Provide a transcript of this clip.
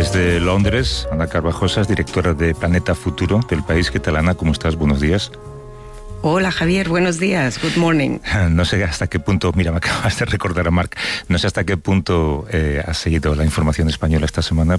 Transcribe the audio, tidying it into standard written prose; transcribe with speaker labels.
Speaker 1: Desde Londres, Ana Carvajosa es directora de Planeta Futuro del País. ¿Qué tal, Ana? ¿Cómo estás? Buenos días.
Speaker 2: Hola, Javier. Buenos días. Good morning.
Speaker 1: No sé hasta qué punto, mira, me acabas de recordar a Marc, no sé hasta qué punto has seguido la información española esta semana,